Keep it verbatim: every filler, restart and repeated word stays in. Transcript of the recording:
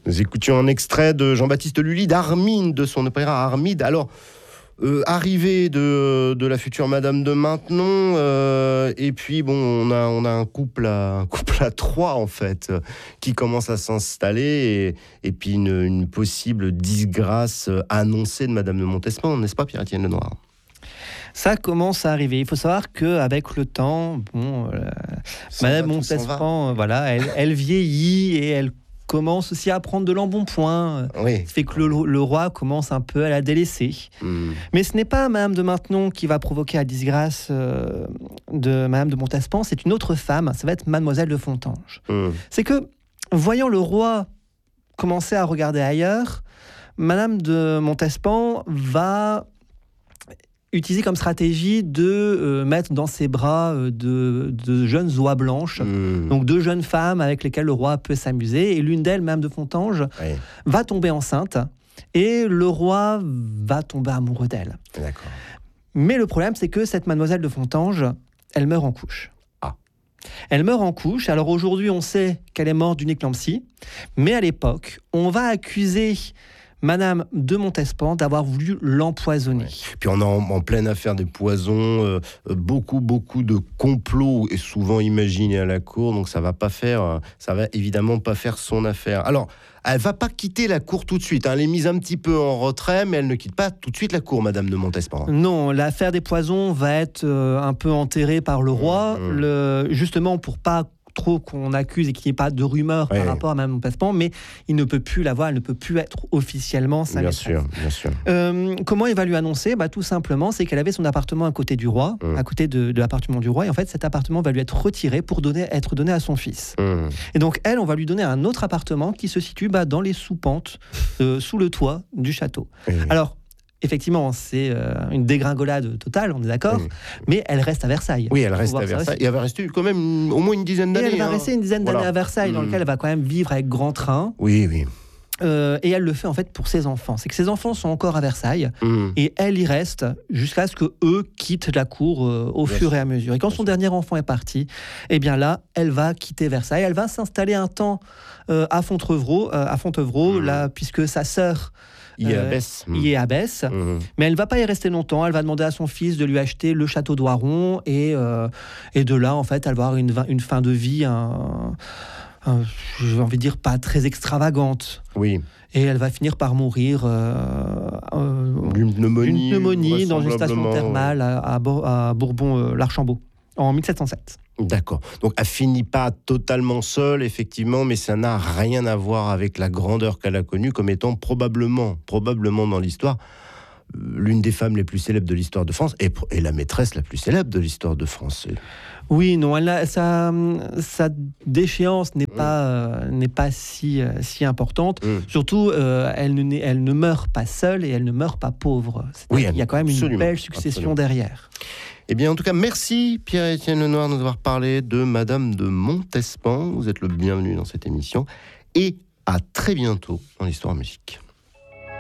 Nous écoutions un extrait de Jean-Baptiste Lully d'Armide, de son opéra Armide. Alors, euh, arrivée de, de la future Madame de Maintenon, euh, et puis bon, on a, on a un couple à, un couple à trois en fait, qui commence à s'installer, et, et puis une, une possible disgrâce annoncée de Madame de Montespan, n'est-ce pas, Pierre-Étienne Lenoir ? Ça commence à arriver. Il faut savoir qu'avec le temps, bon, euh, Madame Montespan, voilà, elle, elle vieillit et elle commence aussi à prendre de l'embonpoint. Oui. Ça fait que le, le roi commence un peu à la délaisser. Mmh. Mais ce n'est pas Madame de Maintenon qui va provoquer la disgrâce euh, de Madame de Montespan, c'est une autre femme, ça va être Mademoiselle de Fontanges. Mmh. C'est que, voyant le roi commencer à regarder ailleurs, Madame de Montespan va utilisé comme stratégie de euh, mettre dans ses bras euh, de, de jeunes oies blanches, mmh. donc deux jeunes femmes avec lesquelles le roi peut s'amuser, et l'une d'elles, Madame de Fontanges, oui. va tomber enceinte, et le roi va tomber amoureux d'elle. D'accord. Mais le problème, c'est que cette Mademoiselle de Fontanges, elle meurt en couche. Ah. Elle meurt en couche. Alors aujourd'hui, on sait qu'elle est morte d'une éclampsie, mais à l'époque, on va accuser Madame de Montespan d'avoir voulu l'empoisonner. Ouais. Puis on est en, en pleine affaire des poisons, euh, beaucoup, beaucoup de complots et souvent imaginés à la cour, donc ça va pas faire, ça va évidemment pas faire son affaire. Alors, elle va pas quitter la cour tout de suite, hein. Elle est mise un petit peu en retrait, mais elle ne quitte pas tout de suite la cour, Madame de Montespan. Non, l'affaire des poisons va être euh, un peu enterrée par le roi, mmh. le, justement pour pas trop qu'on accuse et qu'il n'y ait pas de rumeurs ouais. par rapport à Madame de Montespan, mais il ne peut plus la voir, elle ne peut plus être officiellement sa maîtresse. Bien sûr, bien sûr. Euh, comment il va lui annoncer ? Bah, tout simplement, c'est qu'elle avait son appartement à côté du roi, mmh. à côté de, de l'appartement du roi, et en fait, cet appartement va lui être retiré pour donner, être donné à son fils. Mmh. Et donc, elle, on va lui donner un autre appartement qui se situe bah, dans les sous-pentes, euh, sous le toit du château. Mmh. Alors, effectivement, c'est euh, une dégringolade totale, on est d'accord, oui. mais elle reste à Versailles. Oui, elle reste à Versailles. Et elle va rester quand même une, au moins une dizaine d'années. Et elle va hein. rester une dizaine d'années voilà. à Versailles, mmh. dans lequel elle va quand même vivre avec grand train. Oui, oui. Euh, et elle le fait en fait pour ses enfants. C'est que ses enfants sont encore à Versailles, mmh. et elle y reste jusqu'à ce que eux quittent la cour euh, au bien fur sûr. et à mesure. Et quand bien son sûr. dernier enfant est parti, eh bien là, elle va quitter Versailles. Elle va s'installer un temps euh, à Fontevraud, euh, à Fontevraud, mmh. là, puisque sa sœur y est à Besse. Euh, y est à Besse. Mmh. Mais elle ne va pas y rester longtemps. Elle va demander à son fils de lui acheter le château d'Oiron. Et, euh, et de là, en fait, elle va avoir une, une fin de vie, un, un, j'ai envie de dire, pas très extravagante. Oui. Et elle va finir par mourir euh, euh, d'une pneumonie, d'une pneumonie dans une station thermale à, à, à Bourbon-l'Archambault en mille sept cent sept. D'accord. Donc, elle finit pas totalement seule, effectivement, mais ça n'a rien à voir avec la grandeur qu'elle a connue comme étant probablement, probablement dans l'histoire, l'une des femmes les plus célèbres de l'histoire de France et, et la maîtresse la plus célèbre de l'histoire de France. Oui, non, elle a, sa, sa déchéance n'est mmh. pas, euh, n'est pas si, euh, si importante. Mmh. Surtout, euh, elle, ne, elle ne meurt pas seule et elle ne meurt pas pauvre. Oui, il y a quand même une belle succession absolument. derrière. Eh bien, en tout cas, merci Pierre-Étienne Lenoir de nous avoir parlé de Madame de Montespan. Vous êtes le bienvenu dans cette émission. Et à très bientôt dans l'Histoire en musique.